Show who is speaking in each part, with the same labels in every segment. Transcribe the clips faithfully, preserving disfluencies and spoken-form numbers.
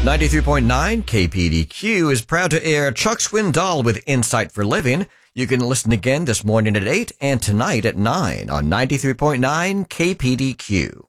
Speaker 1: ninety-three point nine K P D Q is proud to air Chuck Swindoll with Insight for Living. You can listen again this morning at eight and tonight at nine on ninety-three point nine K P D Q.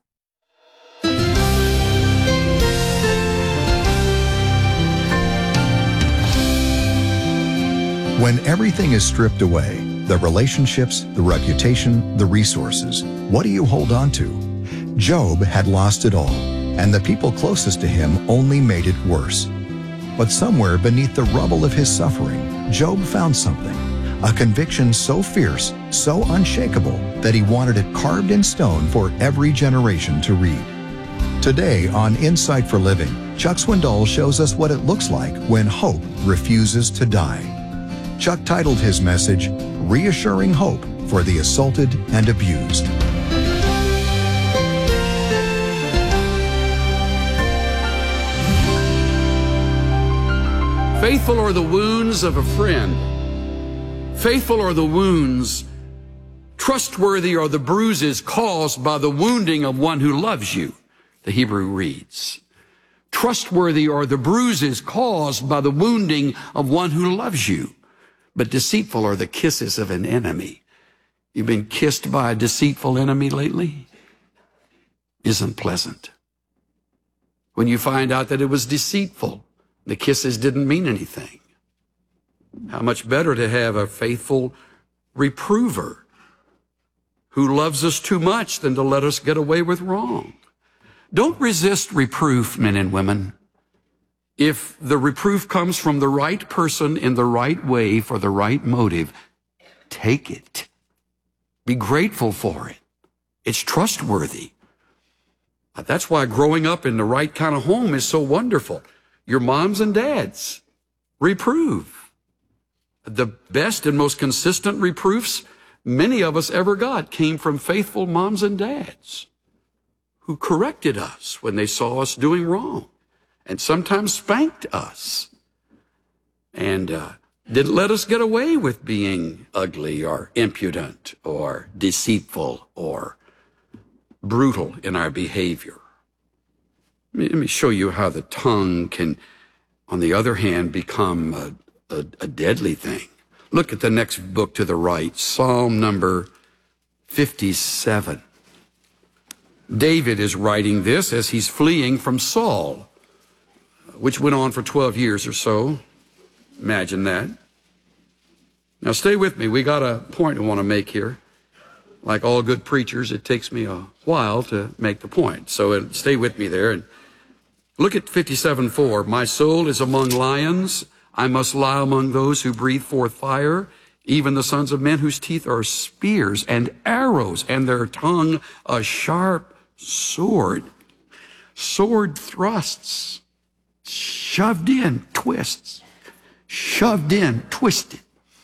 Speaker 2: When everything is stripped away, the relationships, the reputation, the resources, what do you hold on to? Job had lost it all, and the people closest to him only made it worse. But somewhere beneath the rubble of his suffering, Job found something, a conviction so fierce, so unshakable, that he wanted it carved in stone for every generation to read. Today on Insight for Living, Chuck Swindoll shows us what it looks like when hope refuses to die. Chuck titled his message, Reassuring Hope for the Assaulted and Abused.
Speaker 3: Faithful are the wounds of a friend. Faithful are the wounds. Trustworthy are the bruises caused by the wounding of one who loves you, the Hebrew reads. Trustworthy are the bruises caused by the wounding of one who loves you. But deceitful are the kisses of an enemy. You've been kissed by a deceitful enemy lately? Isn't pleasant. When you find out that it was deceitful, the kisses didn't mean anything. How much better to have a faithful reprover who loves us too much than to let us get away with wrong. Don't resist reproof, men and women. If the reproof comes from the right person in the right way for the right motive, take it. Be grateful for it. It's trustworthy. That's why growing up in the right kind of home is so wonderful. Your moms and dads reprove. The best and most consistent reproofs many of us ever got came from faithful moms and dads who corrected us when they saw us doing wrong and sometimes spanked us and uh, didn't let us get away with being ugly or impudent or deceitful or brutal in our behavior. Let me show you how the tongue can, on the other hand, become a, a, a deadly thing. Look at the next book to the right, Psalm number fifty-seven. David is writing this as he's fleeing from Saul, which went on for twelve years or so. Imagine that. Now stay with me. We got a point I want to make here. Like all good preachers, it takes me a while to make the point. So uh, stay with me there. And look at fifty-seven four. My soul is among lions. I must lie among those who breathe forth fire, even the sons of men whose teeth are spears and arrows, and their tongue a sharp sword. Sword thrusts, shoved in, twists, shoved in, twisted.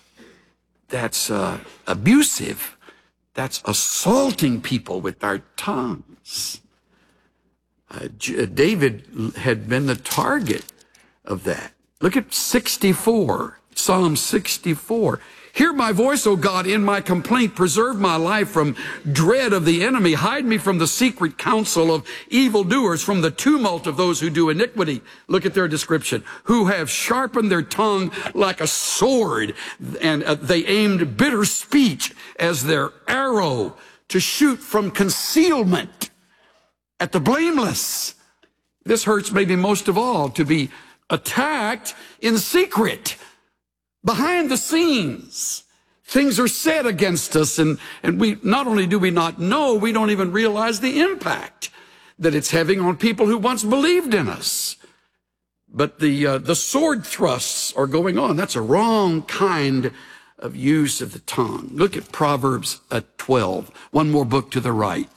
Speaker 3: That's uh, abusive. That's assaulting people with our tongues. Uh, David had been the target of that. Look at sixty-four, Psalm sixty-four. Hear my voice, O God, in my complaint. Preserve my life from dread of the enemy. Hide me from the secret counsel of evildoers, from the tumult of those who do iniquity. Look at their description. Who have sharpened their tongue like a sword, and uh, they aimed bitter speech as their arrow to shoot from concealment at the blameless. This hurts maybe most of all, to be attacked in secret, behind the scenes. Things are said against us, and, and we not only do we not know, we don't even realize the impact that it's having on people who once believed in us. But the uh, the sword thrusts are going on. That's a wrong kind of use of the tongue. Look at Proverbs uh, twelve. One more book to the right.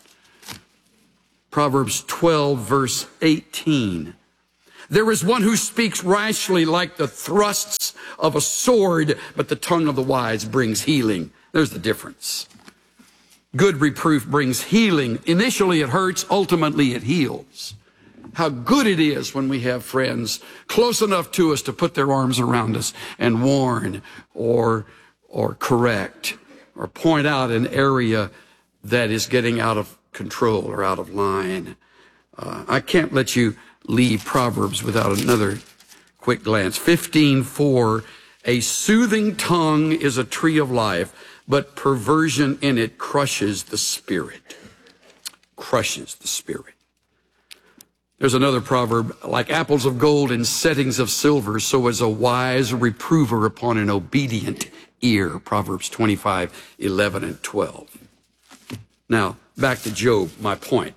Speaker 3: Proverbs twelve, verse eighteen. There is one who speaks rashly like the thrusts of a sword, but the tongue of the wise brings healing. There's the difference. Good reproof brings healing. Initially it hurts, ultimately it heals. How good it is when we have friends close enough to us to put their arms around us and warn or, or correct or point out an area that is getting out of control or out of line. Uh, I can't let you leave Proverbs without another quick glance. fifteen four, a soothing tongue is a tree of life, but perversion in it crushes the spirit. Crushes the spirit. There's another proverb, like apples of gold in settings of silver, so is a wise reprover upon an obedient ear. Proverbs twenty-five eleven and twelve. Now, back to Job, my point.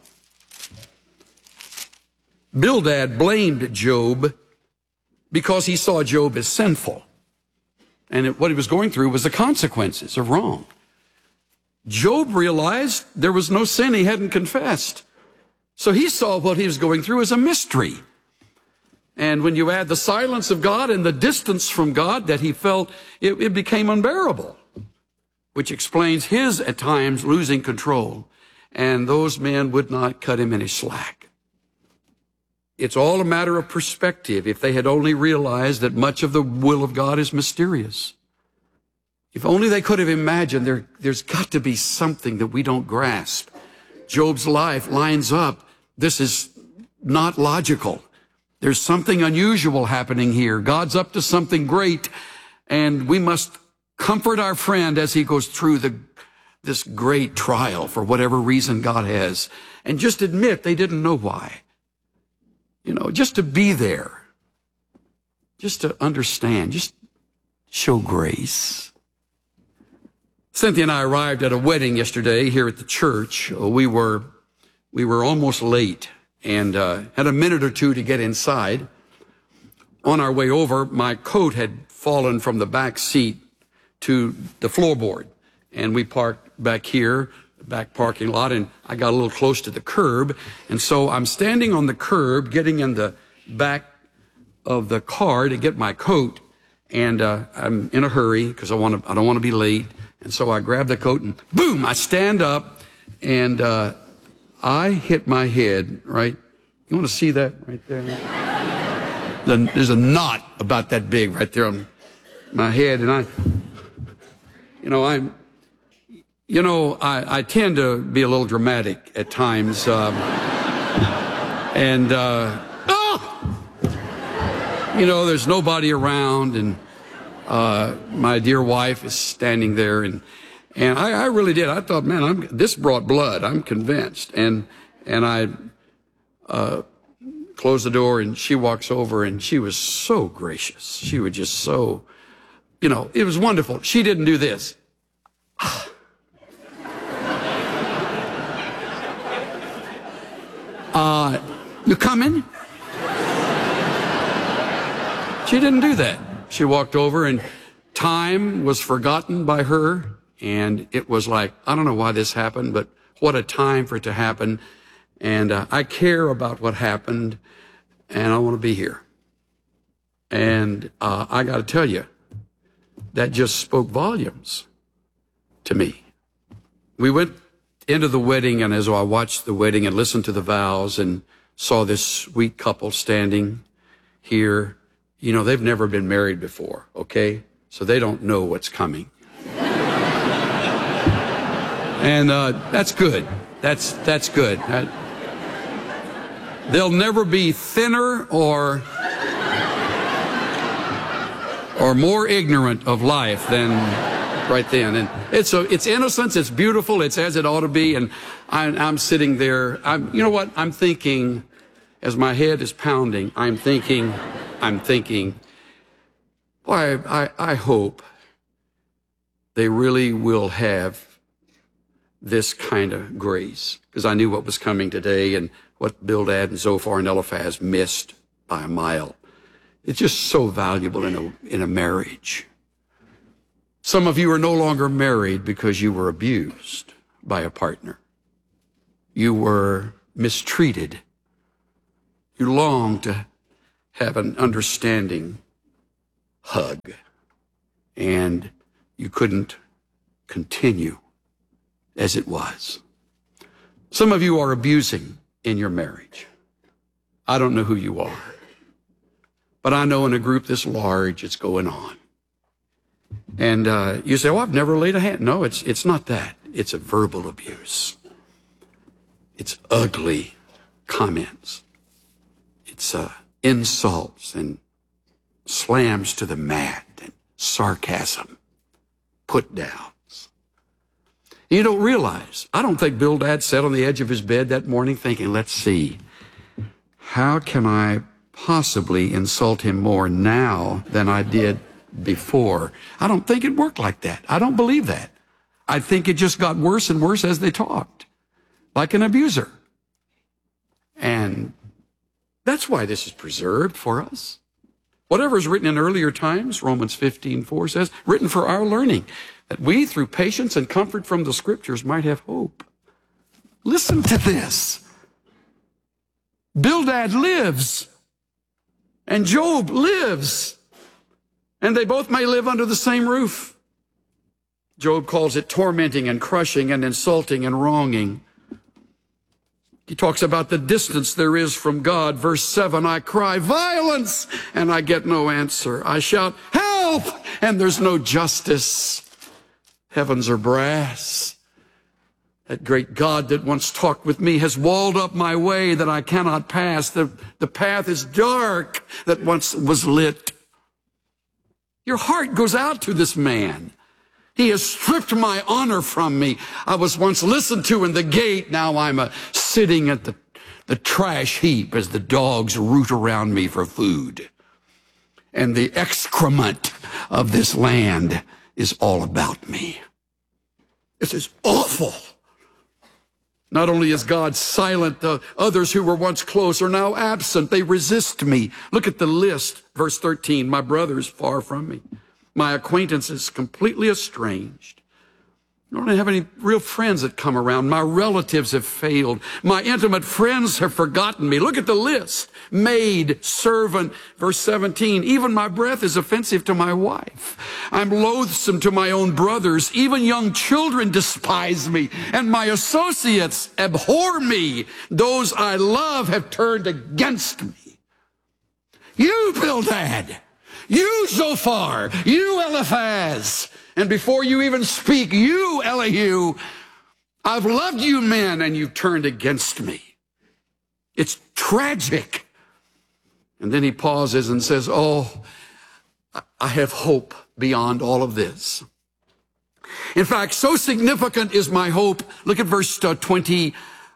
Speaker 3: Bildad blamed Job because he saw Job as sinful. And it, what he was going through was the consequences of wrong. Job realized there was no sin he hadn't confessed. So he saw what he was going through as a mystery. And when you add the silence of God and the distance from God that he felt, it, it became unbearable, which explains his, at times, losing control. And those men would not cut him any slack. It's all a matter of perspective. If they had only realized that much of the will of God is mysterious. If only they could have imagined there, there's got to be something that we don't grasp. Job's life lines up. This is not logical. There's something unusual happening here. God's up to something great, and we must comfort our friend as he goes through the, this great trial for whatever reason God has. And just admit they didn't know why. You know, just to be there, just to understand, just show grace. Cynthia and I arrived at a wedding yesterday here at the church. We were, we were almost late and uh, had a minute or two to get inside. On our way over, my coat had fallen from the back seat to the floorboard, and we parked back here, back parking lot, and I got a little close to the curb, and so I'm standing on the curb, getting in the back of the car to get my coat, and uh, I'm in a hurry because I want to, I don't want to be late, and so I grab the coat and boom, I stand up, and uh, I hit my head right. You want to see that right there? the, there's a knot about that big right there on my head, and I, you know, I'm. You know, I, I tend to be a little dramatic at times, um, and, uh, oh! You know, there's nobody around, and uh, my dear wife is standing there, and and I, I really did. I thought, man, I'm, this brought blood. I'm convinced, and and I uh, closed the door, and she walks over, and she was so gracious. She was just so, you know, it was wonderful. She didn't do this. Uh, you coming? She didn't do that. She walked over, and time was forgotten by her, and it was like, I don't know why this happened, but what a time for it to happen. And uh, I care about what happened, and I want to be here. And uh, I got to tell you, that just spoke volumes to me. We went into the wedding, and as I watched the wedding and listened to the vows and saw this sweet couple standing here, you know, they've never been married before, okay? So they don't know what's coming. And uh, that's good. That's, that's good. That, they'll never be thinner or, or more ignorant of life than right then. And it's a, it's innocence, it's beautiful, it's as it ought to be. And I'm, I'm sitting there, I'm, you know what, I'm thinking, as my head is pounding, I'm thinking, I'm thinking, boy, I, I hope they really will have this kind of grace. Because I knew what was coming today and what Bildad and Zophar and Eliphaz missed by a mile. It's just so valuable in a, in a marriage. Some of you are no longer married because you were abused by a partner. You were mistreated. You long to have an understanding hug, and you couldn't continue as it was. Some of you are abusing in your marriage. I don't know who you are, but I know in a group this large, it's going on. And uh, you say, well, I've never laid a hand. No, it's, it's not that. It's a verbal abuse. It's ugly comments. It's uh, insults and slams to the mat and sarcasm, put downs. You don't realize, I don't think Bildad sat on the edge of his bed that morning thinking, let's see, how can I possibly insult him more now than I did before? I don't think it worked like that. I don't believe that. I think it just got worse and worse as they talked, like an abuser. And that's why this is preserved for us. Whatever is written in earlier times, Romans fifteen four says, written for our learning, that we, through patience and comfort from the Scriptures, might have hope. Listen to this. Bildad lives, and Job lives, and they both may live under the same roof. Job calls it tormenting and crushing and insulting and wronging. He talks about the distance there is from God. Verse seven, I cry violence, and I get no answer. I shout help, and there's no justice. Heavens are brass. That great God that once talked with me has walled up my way that I cannot pass. The, the path is dark that once was lit. Your heart goes out to this man. He has stripped my honor from me. I was once listened to in the gate. Now I'm a sitting at the, the trash heap as the dogs root around me for food. And the excrement of this land is all about me. This is awful. Not only is God silent, the others who were once close are now absent. They resist me. Look at the list. Verse thirteen, my brothers far from me. My acquaintance is completely estranged. I don't have any real friends that come around. My relatives have failed. My intimate friends have forgotten me. Look at the list. Maid, servant, verse seventeen. Even my breath is offensive to my wife. I'm loathsome to my own brothers. Even young children despise me, and my associates abhor me. Those I love have turned against me. You, Bildad. You, Zophar. You, Eliphaz. And before you even speak, you, Elihu, I've loved you men, and you've turned against me. It's tragic. And then he pauses and says, oh, I have hope beyond all of this. In fact, so significant is my hope. Look at verse twenty-three.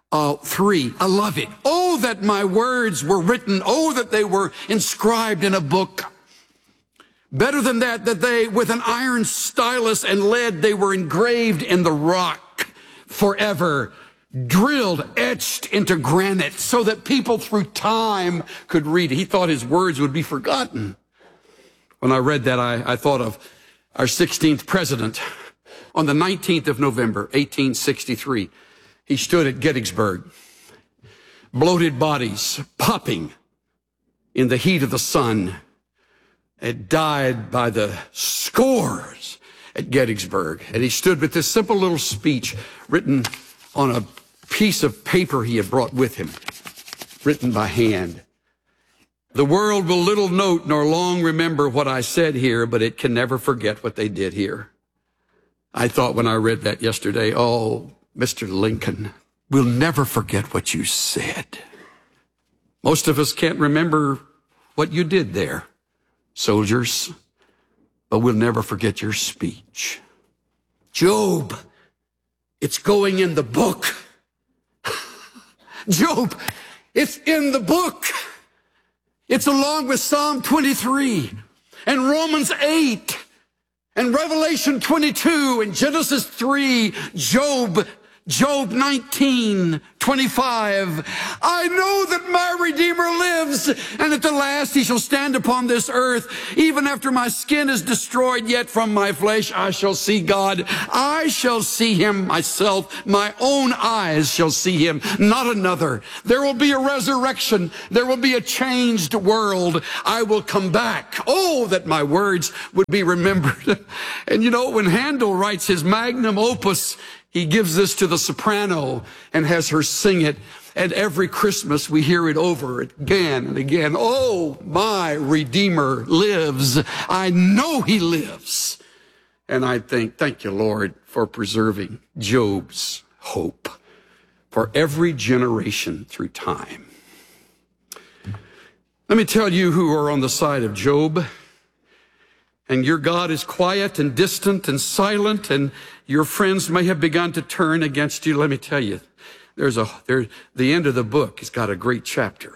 Speaker 3: I love it. Oh, that my words were written. Oh, that they were inscribed in a book. Better than that, that they, with an iron stylus and lead, they were engraved in the rock forever, drilled, etched into granite, so that people through time could read it. He thought his words would be forgotten. When I read that, I, I thought of our sixteenth president. On the nineteenth of November, eighteen sixty-three, he stood at Gettysburg, bloated bodies popping in the heat of the sun. It died by the scores at Gettysburg. And he stood with this simple little speech written on a piece of paper he had brought with him, written by hand. The world will little note nor long remember what I said here, but it can never forget what they did here. I thought when I read that yesterday, oh, Mister Lincoln, we'll never forget what you said. Most of us can't remember what you did there, soldiers, but we'll never forget your speech. Job, it's going in the book. Job, it's in the book. It's along with Psalm twenty-three and Romans eight and Revelation twenty-two and Genesis three, Job, Job nineteen, twenty-five. I know that my Redeemer lives, and at the last he shall stand upon this earth. Even after my skin is destroyed, yet from my flesh I shall see God. I shall see him myself. My own eyes shall see him, not another. There will be a resurrection. There will be a changed world. I will come back. Oh, that my words would be remembered. And you know, when Handel writes his magnum opus, he gives this to the soprano and has her sing it. And every Christmas we hear it over again and again. Oh, my Redeemer lives. I know he lives. And I think, thank you, Lord, for preserving Job's hope for every generation through time. Let me tell you who are on the side of Job. And your God is quiet and distant and silent, and your friends may have begun to turn against you. Let me tell you, there's a there. The end of the book has got a great chapter.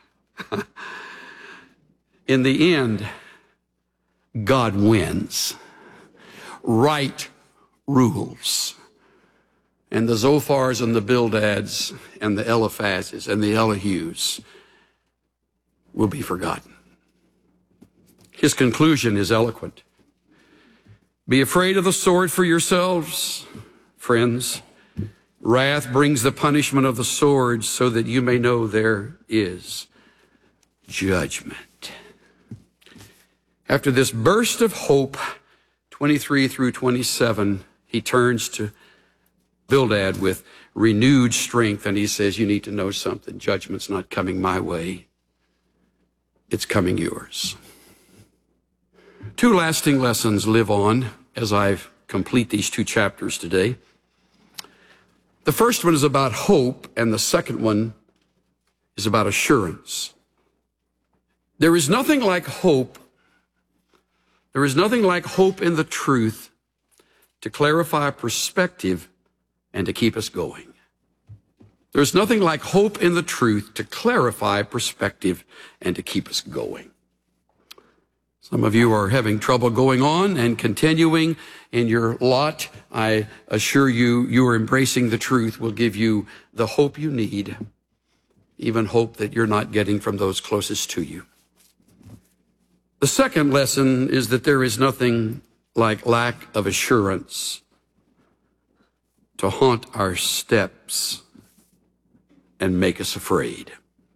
Speaker 3: In the end, God wins. Right rules. And the Zophars and the Bildads and the Eliphazes and the Elihus will be forgotten. His conclusion is eloquent. Be afraid of the sword for yourselves, friends. Wrath brings the punishment of the sword, so that you may know there is judgment. After this burst of hope, twenty-three through twenty-seven, he turns to Bildad with renewed strength, and he says, you need to know something. Judgment's not coming my way. It's coming yours. Two lasting lessons live on as I complete these two chapters today. The first one is about hope, and the second one is about assurance. There is nothing like hope. There is nothing like hope in the truth to clarify perspective and to keep us going. There's nothing like hope in the truth to clarify perspective and to keep us going. Some of you are having trouble going on and continuing in your lot. I assure you, you are embracing the truth will give you the hope you need, even hope that you're not getting from those closest to you. The second lesson is that there is nothing like lack of assurance to haunt our steps and make us afraid.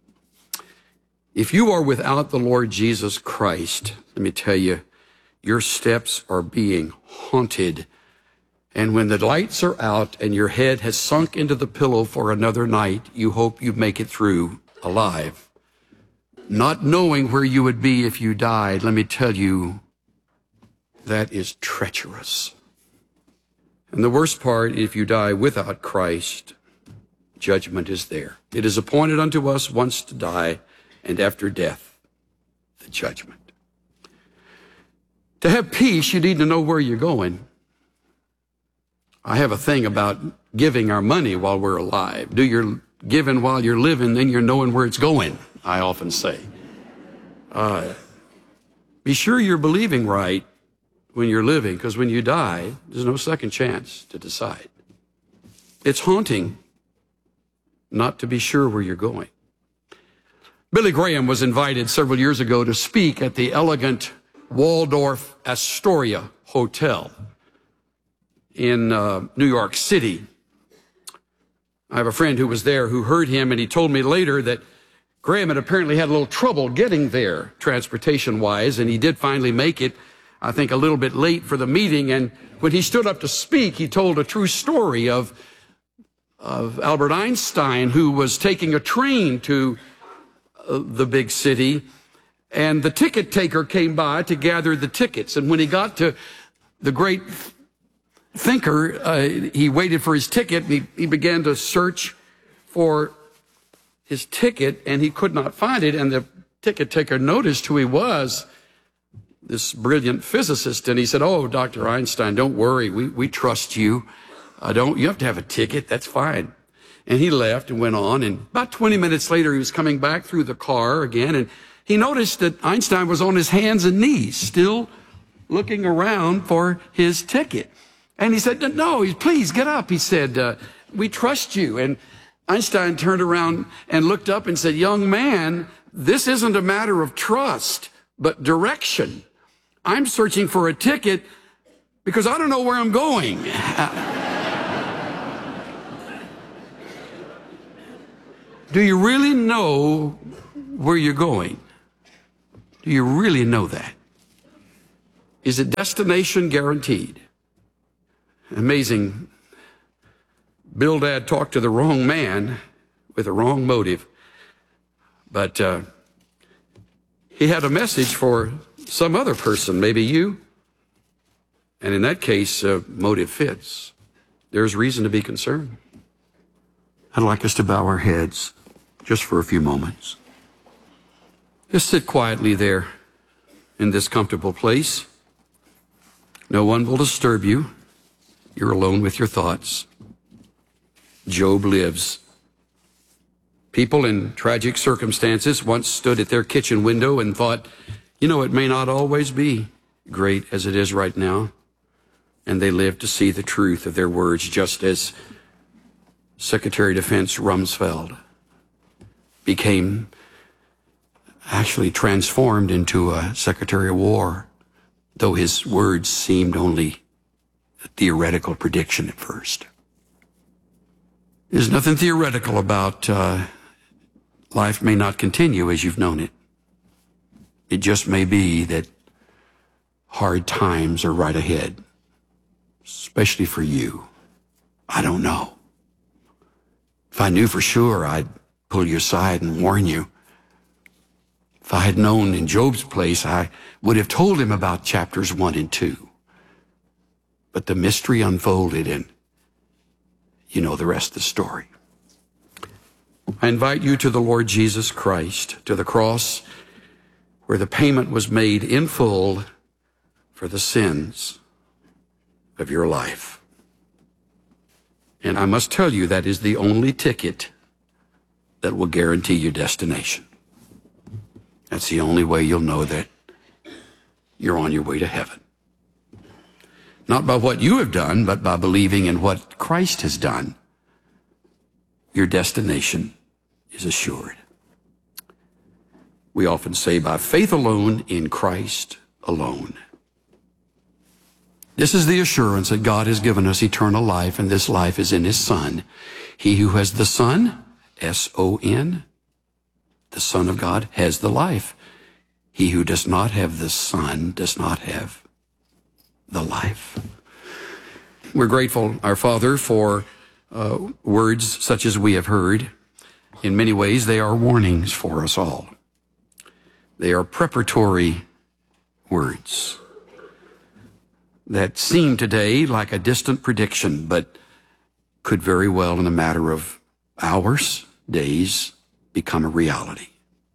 Speaker 3: If you are without the Lord Jesus Christ, let me tell you, your steps are being haunted. And when the lights are out and your head has sunk into the pillow for another night, you hope you make it through alive. Not knowing where you would be if you died, let me tell you, that is treacherous. And the worst part, if you die without Christ, judgment is there. It is appointed unto us once to die, and after death, the judgment. To have peace, you need to know where you're going. I have a thing about giving our money while we're alive. Do your giving while you're living, then you're knowing where it's going, I often say. Uh, be sure you're believing right when you're living, because when you die, there's no second chance to decide. It's haunting not to be sure where you're going. Billy Graham was invited several years ago to speak at the elegant Waldorf Astoria Hotel in uh, New York City. I have a friend who was there who heard him, and he told me later that Graham had apparently had a little trouble getting there transportation-wise, and he did finally make it, I think, a little bit late for the meeting. And when he stood up to speak, he told a true story of, of Albert Einstein, who was taking a train to the big city, and the ticket taker came by to gather the tickets. And when he got to the great thinker, uh, he waited for his ticket, and he, he began to search for his ticket, and he could not find it. And the ticket taker noticed who he was, this brilliant physicist, and he said, "Oh, Doctor Einstein, don't worry. We, we trust you. Uh, don't, you have to have a ticket. That's fine." And he left and went on, and about twenty minutes later, he was coming back through the car again, and he noticed that Einstein was on his hands and knees, still looking around for his ticket. And he said, "No, please get up." He said, uh, "We trust you." And Einstein turned around and looked up and said, "Young man, this isn't a matter of trust, but direction. I'm searching for a ticket because I don't know where I'm going." Do you really know where you're going? Do you really know that? Is it destination guaranteed? Amazing. Bildad talked to the wrong man with the wrong motive. But uh, he had a message for some other person, maybe you. And in that case, uh, motive fits. There's reason to be concerned. I'd like us to bow our heads just for a few moments. Just sit quietly there in this comfortable place. No one will disturb you. You're alone with your thoughts. Job lives. People in tragic circumstances once stood at their kitchen window and thought, you know, it may not always be great as it is right now. And they lived to see the truth of their words, just as Secretary of Defense Rumsfeld became actually transformed into a Secretary of War, though his words seemed only a theoretical prediction at first. There's nothing theoretical about uh, life may not continue as you've known it. It just may be that hard times are right ahead, especially for you. I don't know. If I knew for sure, I'd pull you aside and warn you. If I had known in Job's place, I would have told him about chapters one and two. But the mystery unfolded, and you know the rest of the story. I invite you to the Lord Jesus Christ, to the cross where the payment was made in full for the sins of your life. And I must tell you, that is the only ticket that will guarantee your destination. That's the only way you'll know that you're on your way to heaven. Not by what you have done, but by believing in what Christ has done. Your destination is assured. We often say, by faith alone, in Christ alone. This is the assurance that God has given us eternal life, and this life is in His Son. He who has the Son, S O N, the Son of God, has the life. He who does not have the Son does not have the life. We're grateful, our Father, for uh, words such as we have heard. In many ways, they are warnings for us all. They are preparatory words that seem today like a distant prediction, but could very well, in a matter of hours, days, become a reality.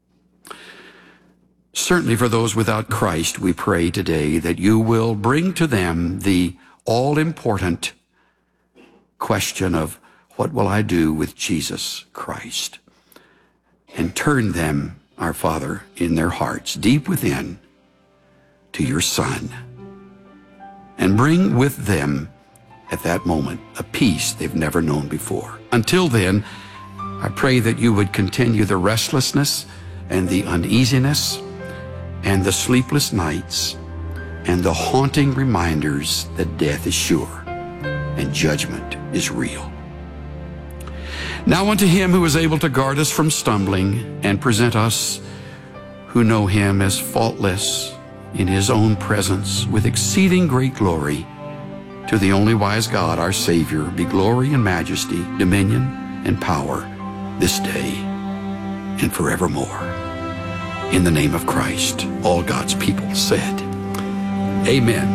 Speaker 3: Certainly for those without Christ, we pray today that you will bring to them the all-important question of, what will I do with Jesus Christ? And turn them, our Father, in their hearts, deep within, to your Son. And bring with them, at that moment, a peace they've never known before. Until then, I pray that you would continue the restlessness and the uneasiness and the sleepless nights and the haunting reminders that death is sure and judgment is real. Now unto Him who is able to guard us from stumbling and present us who know Him as faultless in His own presence with exceeding great glory, to the only wise God, our Savior, be glory and majesty, dominion and power this day and forevermore. In the name of Christ, all God's people said, Amen.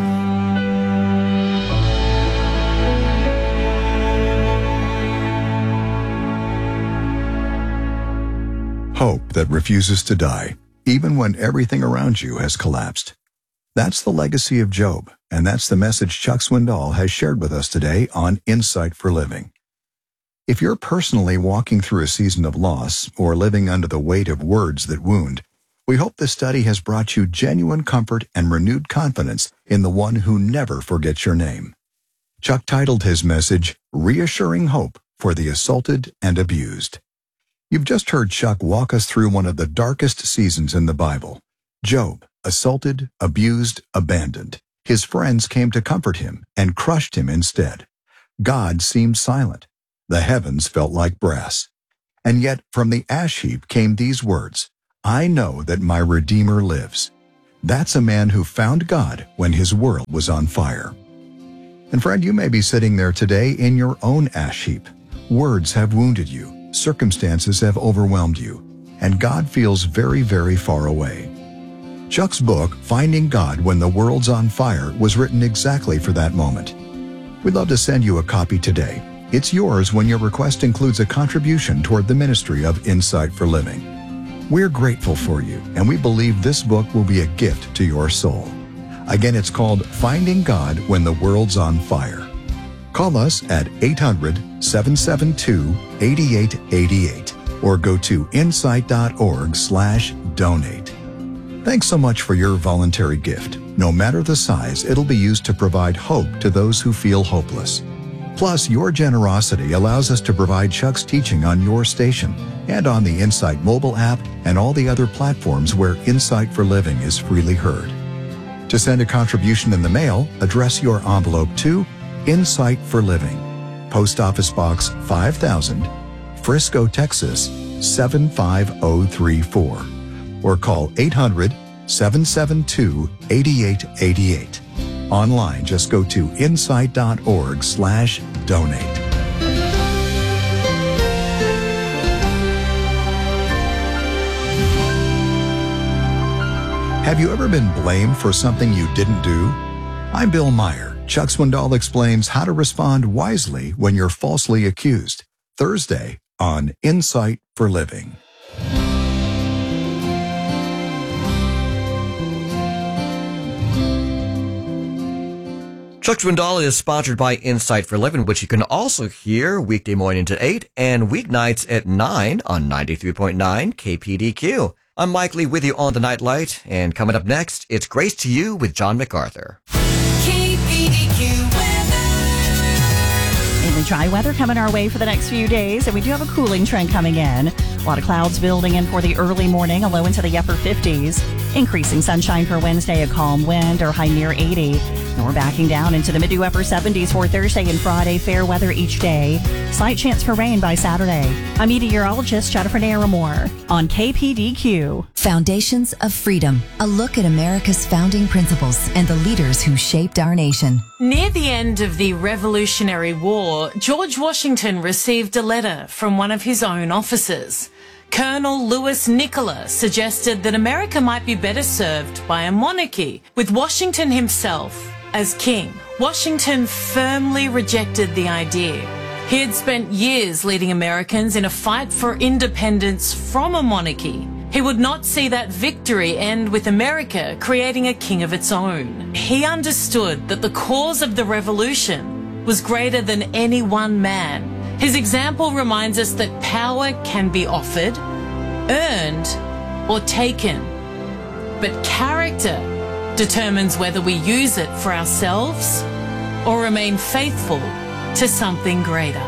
Speaker 2: Hope that refuses to die, even when everything around you has collapsed. That's the legacy of Job, and that's the message Chuck Swindoll has shared with us today on Insight for Living. If you're personally walking through a season of loss or living under the weight of words that wound, we hope this study has brought you genuine comfort and renewed confidence in the one who never forgets your name. Chuck titled his message, Reassuring Hope for the Assaulted and Abused. You've just heard Chuck walk us through one of the darkest seasons in the Bible. Job, assaulted, abused, abandoned. His friends came to comfort him and crushed him instead. God seemed silent. The heavens felt like brass. And yet from the ash heap came these words, I know that my Redeemer lives. That's a man who found God when his world was on fire. And friend, you may be sitting there today in your own ash heap. Words have wounded you. Circumstances have overwhelmed you. And God feels very, very far away. Chuck's book, Finding God When the World's on Fire, was written exactly for that moment. We'd love to send you a copy today. It's yours when your request includes a contribution toward the ministry of Insight for Living. We're grateful for you, and we believe this book will be a gift to your soul. Again, it's called Finding God When the World's on Fire. Call us at eight hundred, seven seven two, eight eight eight eight or go to insight.org slash donate. Thanks so much for your voluntary gift. No matter the size, it'll be used to provide hope to those who feel hopeless. Plus, your generosity allows us to provide Chuck's teaching on your station and on the Insight mobile app and all the other platforms where Insight for Living is freely heard. To send a contribution in the mail, address your envelope to Insight for Living, Post Office Box five thousand, Frisco, Texas seven five zero three four, or call eight hundred, seven seven two, eight eight eight eight. Online, just go to insight.org slash donate. Have you ever been blamed for something you didn't do? I'm Bill Meyer. Chuck Swindoll explains how to respond wisely when you're falsely accused. Thursday on Insight for Living.
Speaker 1: Chuck Swindoll is sponsored by Insight for Living, which you can also hear weekday mornings at eight and weeknights at nine on ninety-three point nine K P D Q. I'm Mike Lee with you on the Nightlight, and coming up next, it's Grace to You with John MacArthur.
Speaker 4: K P D Q weather.
Speaker 5: Mainly dry weather coming our way for the next few days, and we do have a cooling trend coming in. A lot of clouds building in for the early morning, a low into the upper fifties. Increasing sunshine for Wednesday, a calm wind or high near eighty. And we're backing down into the mid to upper seventies for Thursday and Friday. Fair weather each day. Slight chance for rain by Saturday. I'm meteorologist Jennifer Naramore on K P D Q.
Speaker 6: Foundations of Freedom, a look at America's founding principles and the leaders who shaped our nation.
Speaker 4: Near the end of the Revolutionary War, George Washington received a letter from one of his own officers. Colonel Louis Nicola suggested that America might be better served by a monarchy, with Washington himself as king. Washington firmly rejected the idea. He had spent years leading Americans in a fight for independence from a monarchy. He would not see that victory end with America creating a king of its own. He understood that the cause of the revolution was greater than any one man. His example reminds us that power can be offered, earned, or taken. But character determines whether we use it for ourselves or remain faithful to something greater.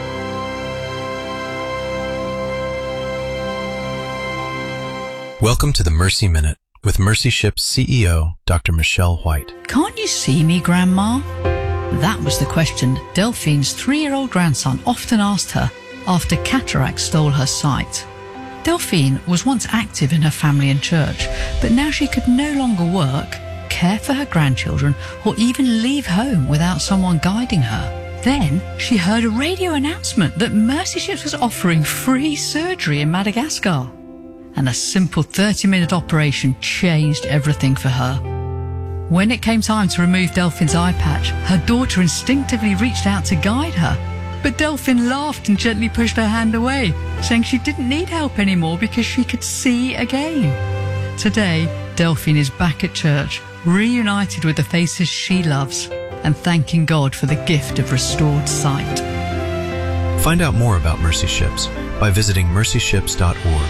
Speaker 7: Welcome to the Mercy Minute with Mercy Ship's C E O, Doctor Michelle White.
Speaker 8: Can't you see me, Grandma? That was the question Delphine's three-year-old grandson often asked her after cataract stole her sight. Delphine was once active in her family and church, but now she could no longer work, care for her grandchildren, or even leave home without someone guiding her. Then she heard a radio announcement that Mercy Ships was offering free surgery in Madagascar. And a simple thirty-minute operation changed everything for her. When it came time to remove Delphine's eye patch, her daughter instinctively reached out to guide her. But Delphine laughed and gently pushed her hand away, saying she didn't need help anymore because she could see again. Today, Delphine is back at church, reunited with the faces she loves, and thanking God for the gift of restored sight.
Speaker 7: Find out more about Mercy Ships by visiting mercy ships dot org.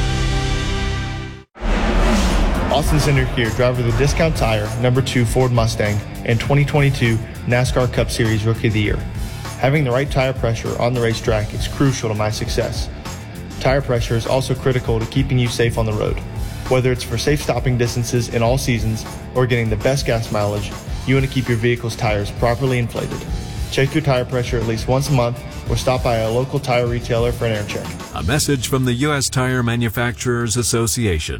Speaker 9: Austin Center here, driver of the Discount Tire number two Ford Mustang and twenty twenty-two NASCAR Cup Series Rookie of the Year. Having the right tire pressure on the racetrack is crucial to my success. Tire pressure is also critical to keeping you safe on the road. Whether it's for safe stopping distances in all seasons or getting the best gas mileage, you want to keep your vehicle's tires properly inflated. Check your tire pressure at least once a month or stop by a local tire retailer for an air check.
Speaker 10: A message from the U S Tire Manufacturers Association.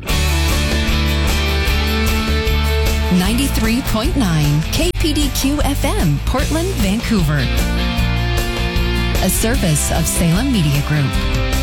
Speaker 6: ninety-three point nine K P D Q F M, Portland, Vancouver. A service of Salem Media Group.